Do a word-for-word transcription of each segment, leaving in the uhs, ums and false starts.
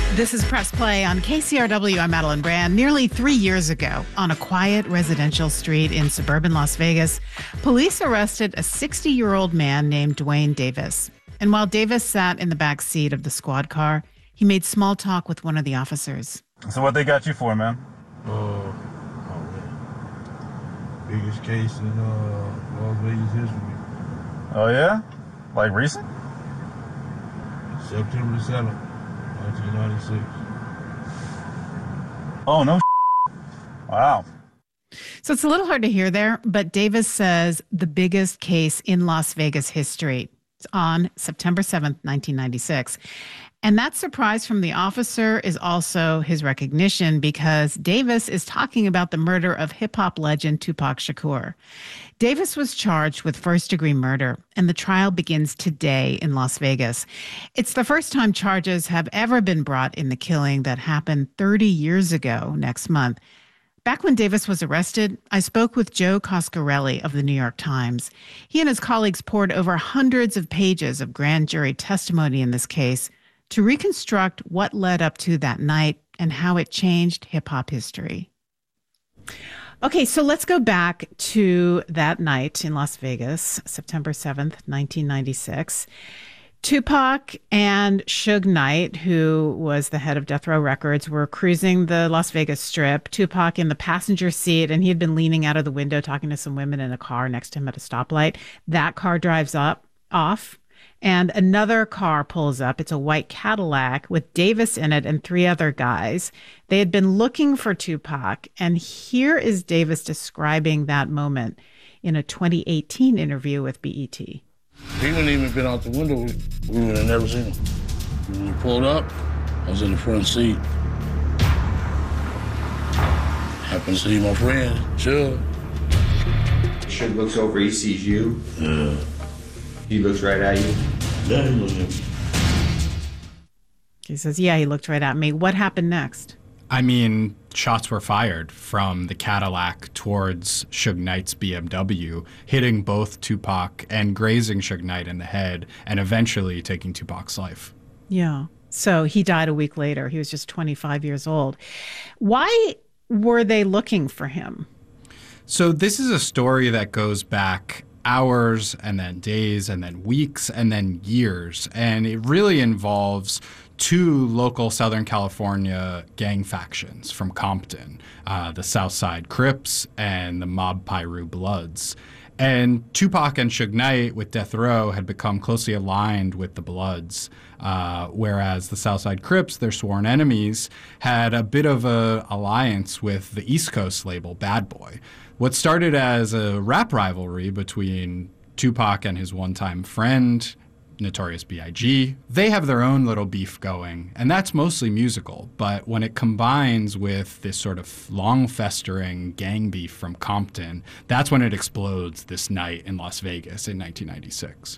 This is Press Play on K C R W. I'm Madeline Brand. Nearly three years ago, on a quiet residential street in suburban Las Vegas, police arrested a sixty-year-old man named Duane Davis. And while Davis sat in the back seat of the squad car, he made small talk with one of the officers. So what they got you for, man? Uh, oh man. Biggest case in uh, Las Vegas history. Oh, yeah? Like recent? September the seventh, nineteen ninety-six. Oh, no. Wow. So it's a little hard to hear there, but Davis says the biggest case in Las Vegas history. It's on September seventh, nineteen ninety-six. And that surprise from the officer is also his recognition, because Davis is talking about the murder of hip-hop legend Tupac Shakur. Davis was charged with first-degree murder, and the trial begins today in Las Vegas. It's the first time charges have ever been brought in the killing that happened thirty years ago next month. Back when Davis was arrested, I spoke with Joe Coscarelli of the New York Times. He and his colleagues poured over hundreds of pages of grand jury testimony in this case to reconstruct what led up to that night and how it changed hip-hop history. Okay, so let's go back to that night in Las Vegas, September seventh, nineteen ninety-six. Tupac and Suge Knight, who was the head of Death Row Records, were cruising the Las Vegas Strip. Tupac in the passenger seat, and he had been leaning out of the window talking to some women in a car next to him at a stoplight. That car drives up, off, and another car pulls up. It's a white Cadillac with Davis in it and three other guys. They had been looking for Tupac, and here is Davis describing that moment in a twenty eighteen interview with B E T. He wouldn't even been out the window. We would have never seen him. When we pulled up, I was in the front seat. Happened to see my friend, Suge. Suge looks over, he sees you. Yeah. He looks right at you. Yeah, he looked at me. He says, yeah, he looked right at me. What happened next? I mean, shots were fired from the Cadillac towards Suge Knight's B M W, hitting both Tupac and grazing Suge Knight in the head, and eventually taking Tupac's life. Yeah. So he died a week later. He was just twenty-five years old. Why were they looking for him? So this is a story that goes back hours and then days and then weeks and then years. And it really involves two local Southern California gang factions from Compton, uh, the Southside Crips and the Mob Piru Bloods. And Tupac and Suge Knight with Death Row had become closely aligned with the Bloods, uh, whereas the Southside Crips, their sworn enemies, had a bit of a alliance with the East Coast label Bad Boy. What started as a rap rivalry between Tupac and his one-time friend, Notorious B I G, they have their own little beef going, and that's mostly musical. But when it combines with this sort of long-festering gang beef from Compton, that's when it explodes this night in Las Vegas in nineteen ninety-six.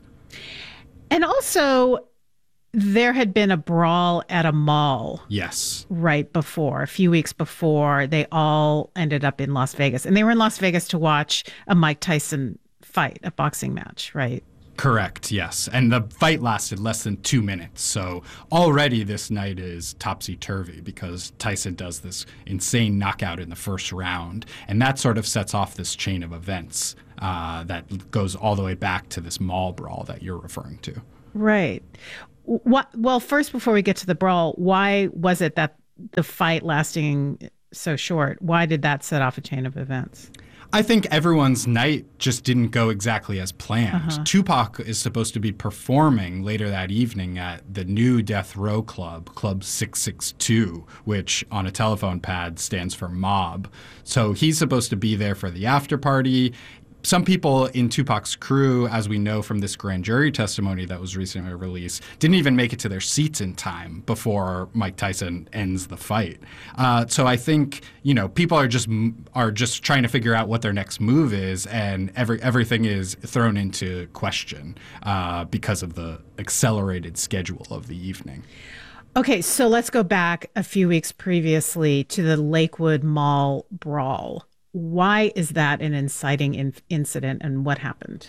And also, there had been a brawl at a mall. Yes. Right before, a few weeks before, they all ended up in Las Vegas. And they were in Las Vegas to watch a Mike Tyson fight, a boxing match, right? Correct, yes. And the fight lasted less than two minutes. So already this night is topsy-turvy because Tyson does this insane knockout in the first round. And that sort of sets off this chain of events uh, that goes all the way back to this mall brawl that you're referring to. Right. What, well, first, before we get to the brawl, why was it that the fight lasting so short? Why did that set off a chain of events? I think everyone's night just didn't go exactly as planned. Uh-huh. Tupac is supposed to be performing later that evening at the new Death Row Club, Club six six two, which on a telephone pad stands for Mob. So he's supposed to be there for the after party. Some people in Tupac's crew, as we know from this grand jury testimony that was recently released, didn't even make it to their seats in time before Mike Tyson ends the fight. Uh, so I think, you know, people are just are just trying to figure out what their next move is, and every everything is thrown into question uh, because of the accelerated schedule of the evening. Okay, so let's go back a few weeks previously to the Lakewood Mall brawl. Why is that an inciting in- incident, and what happened?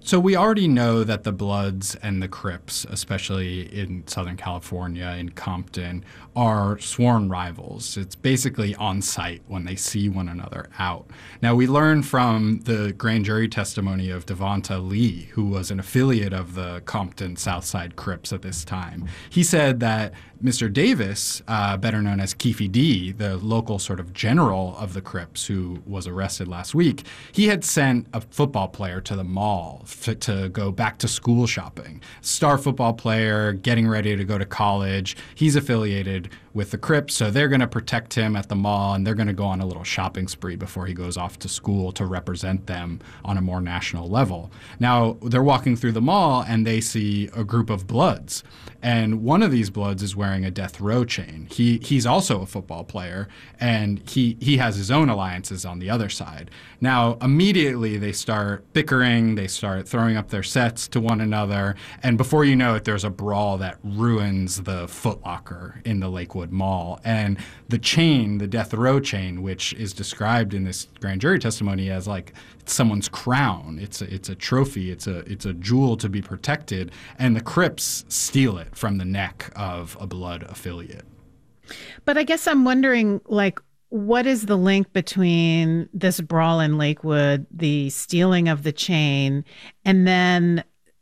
So we already know that the Bloods and the Crips, especially in Southern California, in Compton, are sworn rivals. It's basically on sight when they see one another out. Now, we learn from the grand jury testimony of Devonta Lee, who was an affiliate of the Compton Southside Crips at this time. He said that Mister Davis, uh, better known as Keefe D, the local sort of general of the Crips who was arrested last week, he had sent a football player to the mall f- to go back to school shopping. Star football player, getting ready to go to college. He's affiliated with the Crips, so they're going to protect him at the mall, and they're going to go on a little shopping spree before he goes off to school to represent them on a more national level. Now, they're walking through the mall, and they see a group of Bloods, and one of these Bloods is wearing a death row chain. He he's also a football player, and he he has his own alliances on the other side. Now, immediately they start bickering, they start throwing up their sets to one another, and before you know it, there's a brawl that ruins the Foot Locker in the Lakewood Mall. And the chain, the death row chain, which is described in this grand jury testimony as like someone's crown. It's a, it's a trophy. It's a it's a jewel to be protected. And the Crips steal it from the neck of a Blood affiliate. But I guess I'm wondering, like, what is the link between this brawl in Lakewood, the stealing of the chain, and then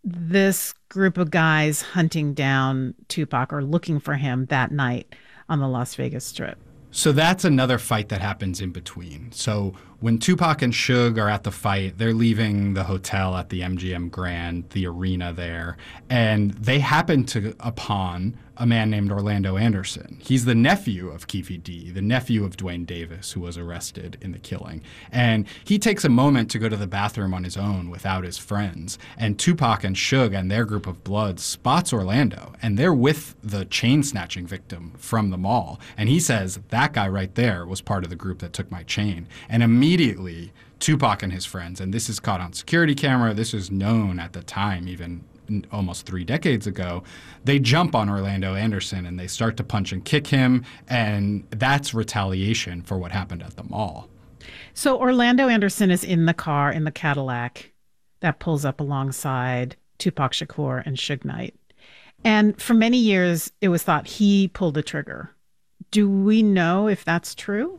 this group of guys hunting down Tupac or looking for him that night on the Las Vegas Strip? So that's another fight that happens in between. So when Tupac and Suge are at the fight, they're leaving the hotel at the M G M Grand, the arena there, and they happen to upon a man named Orlando Anderson. He's the nephew of Keefe D, the nephew of Duane Davis, who was arrested in the killing. And he takes a moment to go to the bathroom on his own without his friends. And Tupac and Suge and their group of Bloods spots Orlando, and they're with the chain snatching victim from the mall. And he says, that guy right there was part of the group that took my chain. And immediately, Tupac and his friends, and this is caught on security camera, this is known at the time, even almost three decades ago, they jump on Orlando Anderson and they start to punch and kick him, and that's retaliation for what happened at the mall. So Orlando Anderson is in the car, in the Cadillac that pulls up alongside Tupac Shakur and Suge Knight. And for many years, it was thought he pulled the trigger. Do we know if that's true?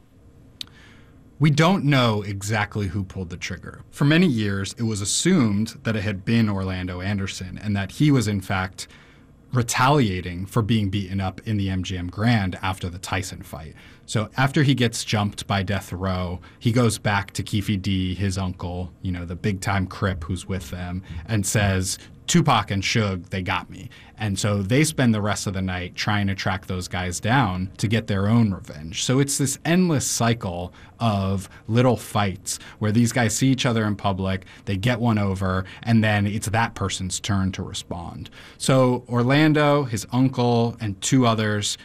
We don't know exactly who pulled the trigger. For many years, it was assumed that it had been Orlando Anderson and that he was, in fact, retaliating for being beaten up in the M G M Grand after the Tyson fight. So after he gets jumped by Death Row, he goes back to Keefe D, his uncle, you know, the big-time Crip who's with them, and says, Tupac and Suge, they got me. And so they spend the rest of the night trying to track those guys down to get their own revenge. So it's this endless cycle of little fights where these guys see each other in public, they get one over, and then it's that person's turn to respond. So Orlando, his uncle, and two others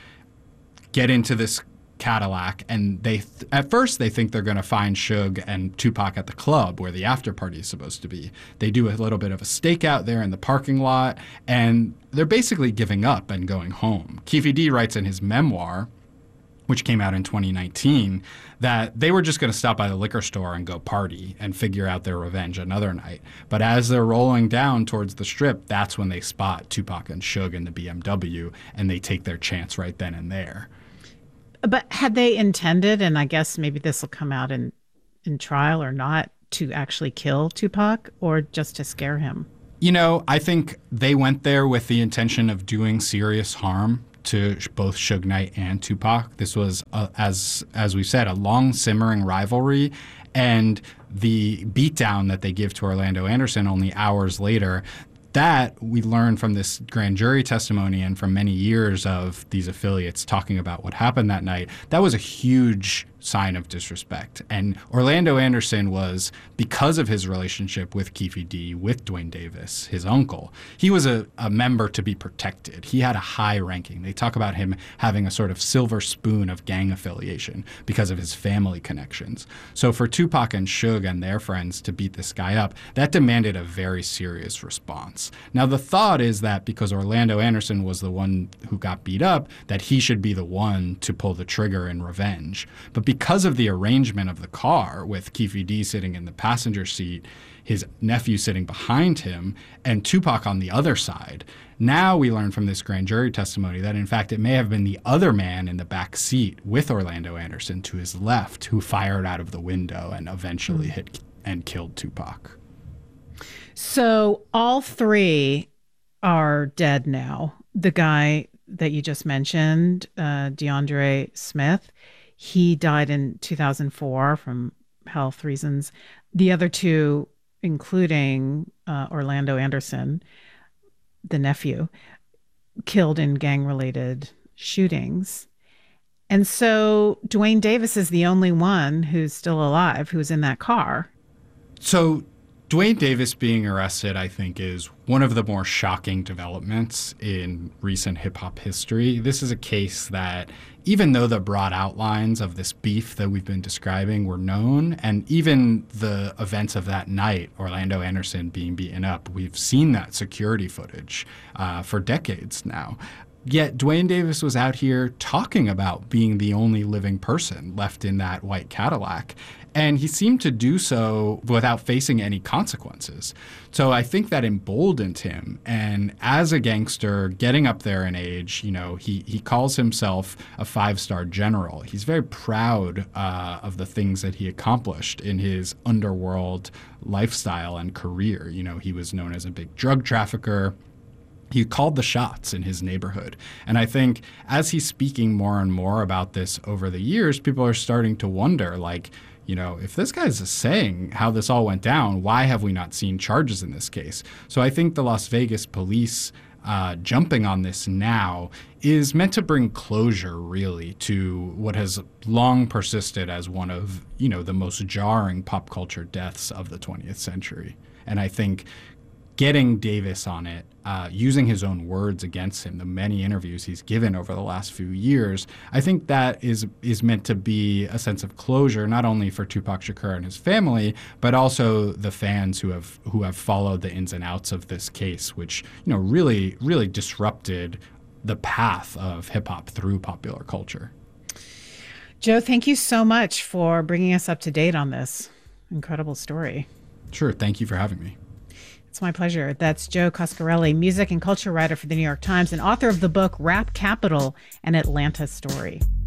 get into this Cadillac, and they th- at first they think they're going to find Suge and Tupac at the club where the after party is supposed to be. They do a little bit of a stakeout there in the parking lot, and they're basically giving up and going home. Keefe D writes in his memoir, which came out in twenty nineteen, that they were just going to stop by the liquor store and go party and figure out their revenge another night. But as they're rolling down towards the Strip, that's when they spot Tupac and Suge in the B M W, and they take their chance right then and there. But had they intended, and I guess maybe this will come out in, in trial or not, to actually kill Tupac or just to scare him? You know, I think they went there with the intention of doing serious harm to both Suge Knight and Tupac. This was, a, as as we said, a long simmering rivalry, and the beatdown that they give to Orlando Anderson only hours later, that we learned from this grand jury testimony and from many years of these affiliates talking about what happened that night. That was a huge sign of disrespect. And Orlando Anderson was, because of his relationship with Keefe D, with Duane Davis, his uncle, he was a, a member to be protected. He had a high ranking. They talk about him having a sort of silver spoon of gang affiliation because of his family connections. So for Tupac and Suge and their friends to beat this guy up, that demanded a very serious response. Now, the thought is that because Orlando Anderson was the one who got beat up, that he should be the one to pull the trigger in revenge. But because of the arrangement of the car, with Keffe D sitting in the passenger seat, his nephew sitting behind him, and Tupac on the other side, now we learn from this grand jury testimony that, in fact, it may have been the other man in the back seat with Orlando Anderson to his left who fired out of the window and eventually mm. hit and killed Tupac. So all three are dead now. The guy that you just mentioned, uh, DeAndre Smith, he died in two thousand four from health reasons. The other two, including uh, Orlando Anderson, the nephew, killed in gang-related shootings. And so Duane Davis is the only one who's still alive, who's in that car. So Duane Davis being arrested, I think, is one of the more shocking developments in recent hip-hop history. This is a case that, even though the broad outlines of this beef that we've been describing were known, and even the events of that night, Orlando Anderson being beaten up, we've seen that security footage uh, for decades now. Yet Duane Davis was out here talking about being the only living person left in that white Cadillac. And he seemed to do so without facing any consequences. So I think that emboldened him. And as a gangster, getting up there in age, you know, he, he calls himself a five-star general. He's very proud uh, of the things that he accomplished in his underworld lifestyle and career. You know, he was known as a big drug trafficker. He called the shots in his neighborhood. And I think as he's speaking more and more about this over the years, people are starting to wonder, like, you know, if this guy's saying how this all went down, why have we not seen charges in this case? So I think the Las Vegas police uh, jumping on this now is meant to bring closure, really, to what has long persisted as one of, you know, the most jarring pop culture deaths of the twentieth century. And I think getting Davis on it, uh, using his own words against him, the many interviews he's given over the last few years, I think that is is meant to be a sense of closure, not only for Tupac Shakur and his family, but also the fans who have who have followed the ins and outs of this case, which, you know, really, really disrupted the path of hip hop through popular culture. Joe, thank you so much for bringing us up to date on this incredible story. Sure. Thank you for having me. It's my pleasure. That's Joe Coscarelli, music and culture writer for the New York Times and author of the book Rap Capital, an Atlanta Story.